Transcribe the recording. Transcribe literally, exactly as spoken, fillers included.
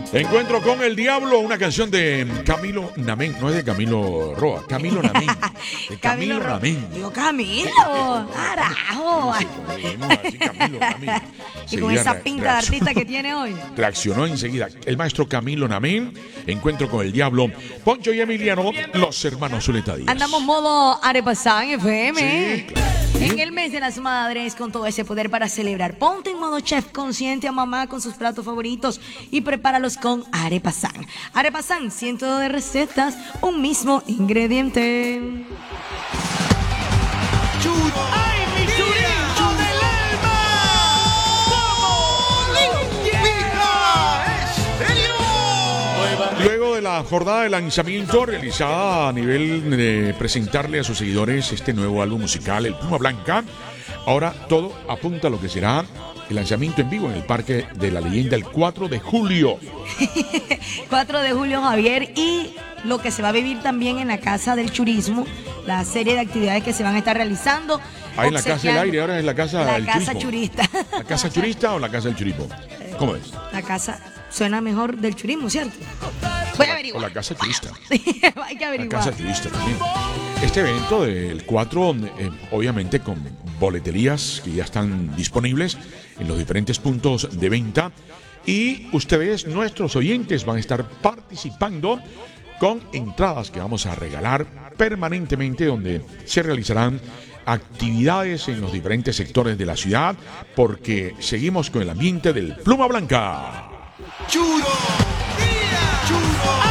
Encuentro con el Diablo, una canción de Camilo Namén, no es de Camilo Roa, Camilo Namén. De Camilo, Camilo Namén. Yo, Camilo, carajo. Sí, así, Camilo, Camilo. Y con esa pinta de artista que tiene hoy. Reaccionó enseguida el maestro Camilo Namén. Encuentro con el Diablo. Poncho y Emiliano, los hermanos Zuleta Díaz. Andamos modo Arepasán F M. Sí, claro. En el mes de las madres, con todo ese poder para celebrar. Ponte en modo chef, consciente a mamá con sus platos favoritos y prepáralos con Arepasán. Arepasán, cientos de recetas, un mismo ingrediente. Churo. ¡Ay, mi churito del alma! ¡Como limpia exterior! Luego de la jornada de lanzamiento realizada a nivel de presentarle a sus seguidores este nuevo álbum musical, El Pluma Blanca, ahora todo apunta a lo que será el lanzamiento en vivo en el Parque de la Leyenda el cuatro de julio. cuatro de julio, Javier, y lo que se va a vivir también en la Casa del Churismo, la serie de actividades que se van a estar realizando. Ahí en la Casa del Aire, ahora es la Casa La del Casa Churismo. Churista. ¿La Casa Churista o la Casa del Churismo? ¿Cómo es? La casa suena mejor del churismo, ¿cierto? Voy a O averiguar. la Casa Churista. Hay que La averiguar. Casa Churista también. Este evento del cuatro, eh, obviamente con boleterías que ya están disponibles en los diferentes puntos de venta. Y ustedes, nuestros oyentes, van a estar participando con entradas que vamos a regalar permanentemente, donde se realizarán actividades en los diferentes sectores de la ciudad, porque seguimos con el ambiente del Pluma Blanca. Churo. Churo.